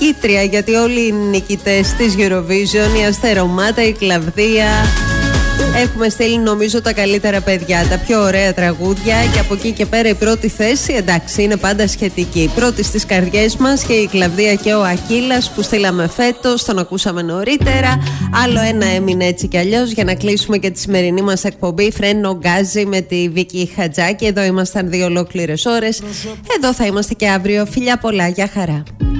νικήτρια, γιατί όλοι οι νικητές της Eurovision, η Αστερομάτα, η Κλαβδία, έχουμε στείλει νομίζω τα καλύτερα παιδιά, τα πιο ωραία τραγούδια, και από εκεί και πέρα η πρώτη θέση, εντάξει, είναι πάντα σχετική. Πρώτη στις καρδιές μας και η Κλαβδία και ο Ακύλας που στείλαμε φέτος, τον ακούσαμε νωρίτερα. Άλλο ένα έμεινε έτσι κι αλλιώς για να κλείσουμε και τη σημερινή μας εκπομπή. Φρένο Γκάζι με τη Βίκη Χατζάκη. Εδώ ήμασταν 2 ολόκληρες ώρες. Εδώ θα είμαστε και αύριο. Φιλιά πολλά, γεια χαρά.